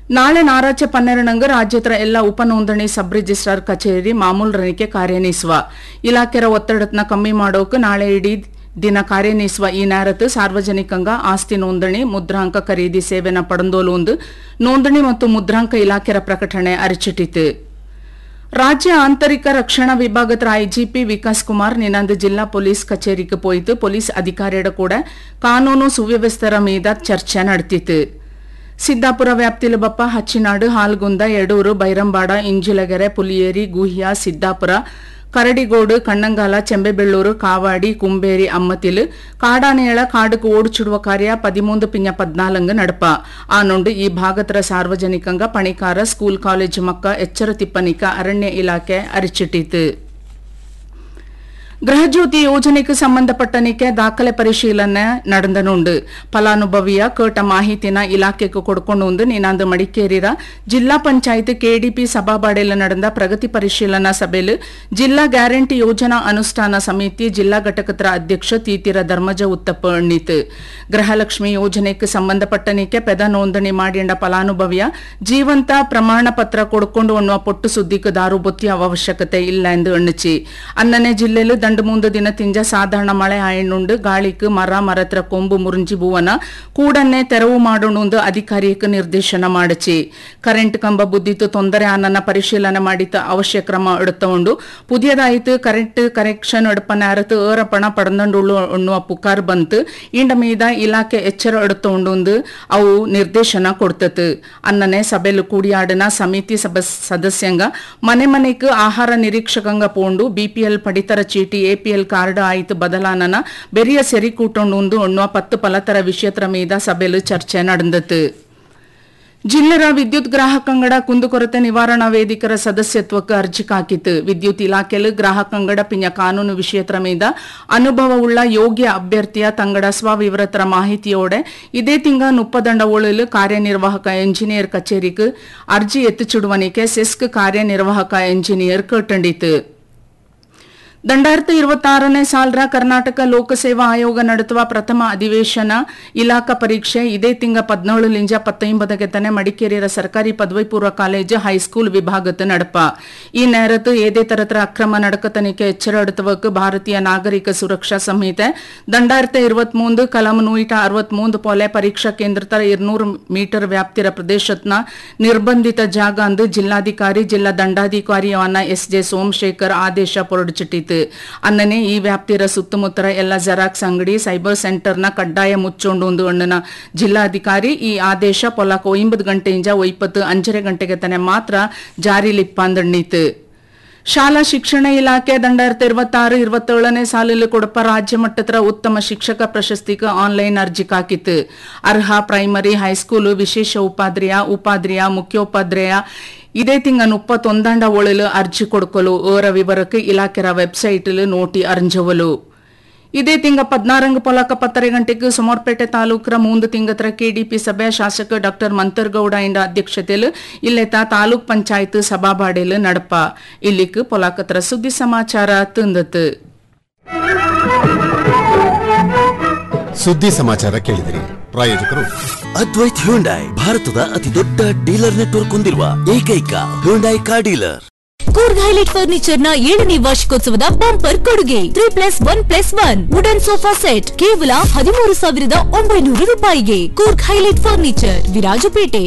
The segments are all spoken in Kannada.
ನಾಳೆ ನಾರಾಚೆ 12 ರಾಜ್ಯದ ಎಲ್ಲ ಉಪನೋಂದಣಿ ಸಬ್ ರಿಜಿಸ್ಟ್ರಾರ್ ಕಚೇರಿ ಮಾಮೂಲ್ ರನಿಕೆ ಕಾರ್ಯನಿರ್ವಹಿಸುವ ಇಲಾಖೆರ ಒತ್ತಡತನ ಕಮ್ಮಿ ಮಾಡೋಕೆ ನಾಳೆ ಇಡೀ ದಿನ ಕಾರ್ಯನಿರ್ವಹಿಸುವ ಈ ನೇರತ್ತು ಸಾರ್ವಜನಿಕಂಗ ಆಸ್ತಿ ನೋಂದಣಿ ಮುದ್ರಾಂಕ ಖರೀದಿ ಸೇವೆನ ಪಡೆದೋಲು ನೋಂದಣಿ ಮತ್ತು ಮುದ್ರಾಂಕ ಇಲಾಖೆರ ಪ್ರಕಟಣೆ ಅರಿಚಿಟ್ಟಿತು. ರಾಜ್ಯ ಆಂತರಿಕ ರಕ್ಷಣಾ ವಿಭಾಗದ ಐಜಿಪಿ ವಿಕಾಸ್ ಕುಮಾರ್ ನಿನ್ನಂದು ಜಿಲ್ಲಾ ಪೊಲೀಸ್ ಕಚೇರಿಗೆ ಪೋಯಿತು ಪೊಲೀಸ್ ಅಧಿಕಾರಿಯರ ಕೂಡ ಕಾನೂನು ಸುವ್ಯವಸ್ಥೆರ ಮೀದ ಚರ್ಚೆ ನಡೆದಿತ್ತು. ಸಿದ್ದಾಪುರ ವ್ಯಾಪ್ತಿಲು ಬಪ್ಪ ಹಚ್ಚಿನಾಡು ಹಾಲ್ಗುಂದ ಯಡೂರು ಬೈರಂಬಾಡ ಇಂಜಿಲಗೆರೆ ಪುಲಿಯೇರಿ ಗುಹ್ಯ ಸಿದ್ದಾಪುರ ಕರಡಿಗೋಡು ಕಣ್ಣಂಗಾಲ ಚೆಂಬೆಬೆಳ್ಳೂರು ಕಾವಾಡಿ ಕುಂಬೇರಿ ಅಮ್ಮತಿಲು ಕಾಡಾನೇಳ ಕಾಡುಕು ಓಡಿಚಿಡುವ ಕಾರ್ಯ 13-14 ನಡಪ ಆನೊಂಡು ಈ ಭಾಗತರ ಸಾರ್ವಜನಿಕಂಗ ಪಣಿಕಾರ ಸ್ಕೂಲ್ ಕಾಲೇಜು ಮಕ್ಕ ಎಚ್ಚರ ತಿಪ್ಪನಿಕ ಅರಣ್ಯ ಇಲಾಖೆ ಅರಿಚಿಟ್ಟಿತು. ಗೃಹಜ್ಯೋತಿ ಯೋಜನೆಗೆ ಸಂಬಂಧಪಟ್ಟನಿಕೆ ದಾಖಲೆ ಪರಿಶೀಲನೆ ನಡೆದನುಂಡು ಫಲಾನುಭವಿಯ ಕೇಟ ಮಾಹಿತಿನ ಇಲಾಖೆಗೆ ಕೊಡ್ಕೊಂಡು ನಿನಾಂದು ಮಡಿಕೇರಿರ ಜಿಲ್ಲಾ ಪಂಚಾಯತ್ ಕೆಡಿಪಿ ಸಭಾಬಾಡೆಯಲ್ಲಿ ನಡೆದ ಪ್ರಗತಿ ಪರಿಶೀಲನಾ ಸಭೆಯಲ್ಲಿ ಜಿಲ್ಲಾ ಗ್ಯಾರಂಟಿ ಯೋಜನಾ ಅನುಷ್ಠಾನ ಸಮಿತಿ ಜಿಲ್ಲಾ ಘಟಕದ ಅಧ್ಯಕ್ಷ ತೀತಿರ ಧರ್ಮಜ ಉತ್ತಪ್ಪ ಎಣ್ಣಿತು. ಗೃಹಲಕ್ಷ್ಮಿ ಯೋಜನೆಗೆ ಸಂಬಂಧಪಟ್ಟನಿಕೆ ಪೆದ ನೋಂದಣಿ ಮಾಡಿಂಡ ಫಲಾನುಭವಿಯ ಜೀವಂತ ಪ್ರಮಾಣ ಪತ್ರ ಕೊಡ್ಕೊಂಡು ಅನ್ನುವ ಪೊಟ್ಟು ಸುದ್ದಿಗೆ ದಾರು ಬೊತ್ತಿಯ ಅವಶ್ಯಕತೆ ಇಲ್ಲ ಎಂದು ಎಣ್ಣಿಸಿ ಅನ್ನನೆ ಜಿಲ್ಲೆಯಲ್ಲಿ ದಂಡು ಮುಂದು ದಿನ ತಿಂಜ ಸಾಧಾರಣ ಮಳೆ ಆಯಣ್ಣುಂಡು ಗಾಳಿக்கு ಮರತ್ರ ಕೊಂಬು ಮುರಿಂಜಿ ಬೂವನ ಕೂಡನ್ನೇ ತೆರವು ಮಾಡೋಣುಂದು ಅಧಿಕಾರಿಯಕ್ಕೆ ನಿರ್ದೇಶನ ಮಾಡಿಸಿ ಕರೆಂಟ್ ಕಂಬ ಬುದ್ದಿತ್ತು ತೊಂದರೆ ಅನ್ನನ ಪರಿಶೀಲನೆ ಮಾಡಿತ ಅವಶ್ಯ ಕ್ರಮ ಎಡುತ್ತುಂಡು ಪುದಿಯದಾಯಿತು ಕರೆಂಟ್ ಕರೆಕ್ಷನ್ ಎಡಪನ ಅರತು ಏರಪಣ ಪಡಂಡುಳ್ಳು ಅನ್ನುವ ಪುಕಾರ್ ಬಂತು ಇಂಡ ಮೀದ ಇಲಾಖೆ ಎಚ್ಚರ ಎಡುತ್ತುಂಡು ಅವು ನಿರ್ದೇಶನ ಕೊಡ್ತತು ಅನ್ನನೆ ಸಭೆಲು ಕೂಡಿಯಾಡನ ಸಮಿತಿ ಸದಸ್ಯಂಗ ಮನೆ ಮನೆಗೆ ಆಹಾರ ನಿರೀಕ್ಷಕಂಗ ಪೋಂಡು ಬಿಪಿಎಲ್ ಪಡಿತರ ಚೀಟಿ ಎಪಿಎಲ್ ಕಾರ್ಡ್ ಆಯಿತು ಬದಲಾನನ ಬೆರಿಯ ಸೆರಿ ಕೂಟೊಂಡು ಅನ್ನುವ 10 ಫಲತರ ವಿಷಯತ್ರ ಮೀದ ಸಭೆಲು ಚರ್ಚೆ ನಡೆದತು. ಜಿಲ್ಲೆರ ವಿದ್ಯುತ್ ಗ್ರಾಹಕಂಗಡ ಕುಂದುಕೊರತೆ ನಿವಾರಣಾ ವೇದಿಕರ ಸದಸ್ಯತ್ವಕ್ಕೆ ಅರ್ಜಿ ಹಾಕಿತು. ವಿದ್ಯುತ್ ಇಲಾಖೆಯಲ್ಲಿ ಗ್ರಾಹಕಂಗಡ ಪಿಂಜ ಕಾನೂನು ವಿಷಯತ್ರ ಮೀದ ಅನುಭವವುಳ್ಳ ಯೋಗ್ಯ ಅಭ್ಯರ್ಥಿಯ ತಂಗಡ ಸ್ವವಿವರತರ ಮಾಹಿತಿಯೋಡೆ ಇದೇ ತಿಂಗ 30 ಒಳಲು ಕಾರ್ಯನಿರ್ವಾಹಕ ಎಂಜಿನಿಯರ್ ಕಚೇರಿಗೆ ಅರ್ಜಿ ಎತ್ತಿಚಿಡುವನಿಕೆ ಸೆಸ್ಕ್ ಕಾರ್ಯನಿರ್ವಾಹಕ ಎಂಜಿನಿಯರ್ ಕೇಟಂಡಿತು. 2026ನೇ ಸಾಲರ ಕರ್ನಾಟಕ ಲೋಕಸೇವಾ ಆಯೋಗ ನಡೆಸುವ ಪ್ರಥಮ ಅಧಿವೇಶನ ಇಲಾಖಾ ಪರೀಕ್ಷೆ ಇದೇ ತಿಂಗ 17-19 ತನೆ ಮಡಿಕೇರಿಯ ಸರ್ಕಾರಿ ಪದವಿ ಪೂರ್ವ ಕಾಲೇಜು ಹೈಸ್ಕೂಲ್ ವಿಭಾಗದ ನಡಪ ಈ ನೇರತ್ತು ಏದೇ ತರತರ ಅಕ್ರಮ ನಡಕತನಿಕೆ ಎಚ್ಚರ ಎಡುತ್ತವಕ್ಕೆ ಭಾರತೀಯ ನಾಗರಿಕ ಸುರಕ್ಷಾ ಸಂಹಿತೆ 2023 ಕಲಂ 163 ಪೊಲೆ ಪರೀಕ್ಷಾ ಕೇಂದ್ರತರ 200 ಮೀಟರ್ ವ್ಯಾಪ್ತಿರ ಪ್ರದೇಶತ್ನ ನಿರ್ಬಂಧಿತ ಜಾಗ ಅಂದು ಜಿಲ್ಲಾಧಿಕಾರಿ ಜಿಲ್ಲಾ ದಂಡಾಧಿಕಾರಿಯವನ್ನ ಎಸ್ಜೆ ಸೋಮಶೇಖರ್ ಆದೇಶ ಹೊರಡಿಸಿಟ್ಟಿತು. ಅನ್ನನೆ ಈ ವ್ಯಾಪ್ತಿರ ಸುತ್ತಮುತ್ತರ ಎಲ್ಲ ಜೆರಾಕ್ಸ್ ಅಂಗಡಿ ಸೈಬರ್ ಸೆಂಟರ್ನ ಕಡ್ಡಾಯ ಮುಚ್ಚೊಂಡು ಅಣ್ಣನ ಜಿಲ್ಲಾಧಿಕಾರಿ ಈ ಆದೇಶ ಪೊಲಕ 9 ಗಂಟೆಯಿಂದ 5 ಗಂಟೆಗೆ ತನೆ ಮಾತ್ರ ಜಾರಿಲಿಪ್ಪಂದಣ್ಣೀತು. ಶಾಲಾ ಶಿಕ್ಷಣ ಇಲಾಖೆ 2026-27ನೇ ಸಾಲಿನಲ್ಲಿ ಕೊಡಪ ರಾಜ್ಯ ಮಟ್ಟದ ಉತ್ತಮ ಶಿಕ್ಷಕ ಪ್ರಶಸ್ತಿಗೆ ಆನ್ಲೈನ್ ಅರ್ಜಿ ಹಾಕಿತು. ಅರ್ಹ ಪ್ರೈಮರಿ ಹೈಸ್ಕೂಲ್ ವಿಶೇಷ ಉಪಾಧ್ಯಾಯ ಮುಖ್ಯೋಪಾಧ್ಯಾಯ ಇದೇ ತಿಂಗ 31 ಒಳಲು ಅರ್ಜಿ ಕೊಡ್ಕೊಲು ಓರ ವಿವರಕ್ಕೆ ಇಲಾಖೆರ ವೆಬ್ಸೈಟ್ ನೋಟಿ ಅರ್ಜವಲು ಇದೇ ತಿಂಗ 16 ಪೊಲಕ 10 ಗಂಟೆಗೆ ಸೋಮವಾರಪೇಟೆ ತಾಲೂಕರ 3 ತಿಂಗತ್ರ ಕೆಡಿಪಿ ಸಭೆ ಶಾಸಕ ಡಾ ಮಂತರ್ಗೌಡ ಇಂಡ ಅಧ್ಯಕ್ಷತೆಯಲ್ಲಿ ಇಲ್ಲೆತ ತಾಲೂಕ್ ಪಂಚಾಯತ್ ಸಭಾಬಾಡೆಲು ನಡಪ ಇಲ್ಲಿக்கு ಪೊಲಕತ್ರ ಸುದ್ದಿ ಸಮಾಚಾರ ತಂದತು. ಸುದ್ದಿ ಸಮಾಚಾರ ಕೇಳಿದಿರಿ. ಪ್ರಾಯೋಜಕರು ಅದ್ವೈತ್ ಹ್ಯುಂಡೈ, ಭಾರತದ ಅತಿ ದೊಡ್ಡ ಡೀಲರ್ ನೆಟ್ವರ್ಕ್ ಹೊಂದಿರುವ ಏಕೈಕ Hyundai car dealer. Coorg highlight furniture ನ 7ನೇ ವಾರ್ಷಿಕೋತ್ಸವದ ಬಂಪರ್ ಕೊಡುಗೆ 3+1+1 ವುಡನ್ ಸೋಫಾ ಸೆಟ್ ಕೇವಲ 13,900 ರೂಪಾಯಿಗೆ. Coorg highlight furniture, Virajpet.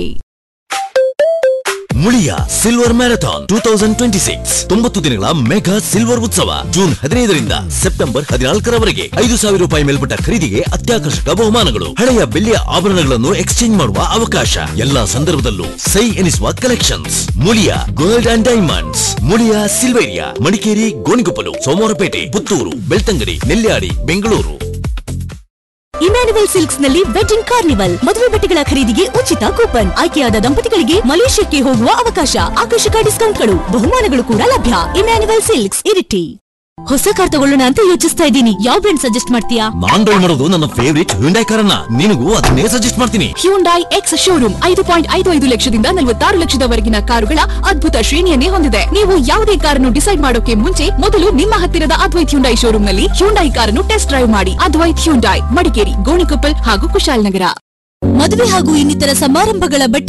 Muliya silver marathon 2026 90 ದಿನಗಳ ಮೆಗಾ ಸಿಲ್ವರ್ ಉತ್ಸವ ಜೂನ್ 15ರಿಂದ ಸೆಪ್ಟೆಂಬರ್ 14ರವರೆಗೆ 5,000 ರೂಪಾಯಿ ಮೇಲ್ಪಟ್ಟ ಖರೀದಿಗೆ ಅತ್ಯಾಕರ್ಷಕ ಬಹುಮಾನಗಳು, ಹಳೆಯ ಬೆಳ್ಳಿಯ ಆಭರಣಗಳನ್ನು ಎಕ್ಸ್ಚೇಂಜ್ ಮಾಡುವ ಅವಕಾಶ, ಎಲ್ಲಾ ಸಂದರ್ಭದಲ್ಲೂ ಸೈ ಎನಿಸುವ collections. Muliya gold and diamonds, Muliya Silveria, Madikeri, Gonikoppal, Somwarpet, Puttur, Belthangady, Nelyadi, Bengaluru. Emmanuel silks ನಲ್ಲಿ ವೆಡ್ಡಿಂಗ್ ಕಾರ್ನಿವಲ್, ಮದುವೆ ಬಟ್ಟೆಗಳ ಖರೀದಿಗೆ ಉಚಿತ ಕೂಪನ್, ಆಯ್ಕೆಯಾದ ದಂಪತಿಗಳಿಗೆ ಮಲೇಷ್ಯಾಕ್ಕೆ ಹೋಗುವ ಅವಕಾಶ, ಆಕರ್ಷಕ ಡಿಸ್ಕೌಂಟ್ಗಳು, ಬಹುಮಾನಗಳು ಕೂಡ ಲಭ್ಯ. Emmanuel silks, Iritty. ಹೊಸ ಕಾರ್ ತಗೊಳ್ಳೋಣ ಅಂತ ಯೋಚಿಸ್ತಾ ಇದ್ದೀನಿ, ಯಾವ ಬ್ರ್ಯಾಂಡ್ ಸಜೆಸ್ಟ್ ಮಾಡ್ತೀಯಾ? ನಾನ್ ಡ್ರೈವ್ ಮಾಡೋದು ನನ್ನ ಫೇವರಿಟ್ ಹ್ಯುಂಡೈ ಕಾರನ್ನ, ನಿನಗೂ ಅದನ್ನೇ ಸಜೆಸ್ಟ್ ಮಾಡ್ತೀನಿ. ಹ್ಯುಂಡೈ ಎಕ್ಸ್ ಶೋರೂಮ್ 5.55 ಲಕ್ಷದಿಂದ 46 ಲಕ್ಷದವರೆಗಿನ ಕಾರುಗಳ ಅದ್ಭುತ ಶ್ರೇಣಿಯನ್ನೇ ಹೊಂದಿದೆ. ನೀವು ಯಾವುದೇ ಕಾರನ್ನು ಡಿಸೈಡ್ ಮಾಡೋಕೆ ಮುಂಚೆ ಮೊದಲು ನಿಮ್ಮ ಹತ್ತಿರದ ಅದ್ವೈತ್ ಹ್ಯುಂಡೈ ಶೋರೂಮ್ ನಲ್ಲಿ ಹ್ಯುಂಡೈ ಕಾರನ್ನು ಟೆಸ್ಟ್ ಡ್ರೈವ್ ಮಾಡಿ. ಅದ್ವೈತ್ ಹ್ಯುಂಡೈ, ಮಡಿಕೇರಿ, ಗೋಣಿಕೊಪ್ಪಲ್ ಹಾಗೂ ಕುಶಾಲನಗರ. ಮದುವೆ ಹಾಗೂ ಇನ್ನಿತರ ಸಮಾರಂಭಗಳ ಬಟ್ಟೆ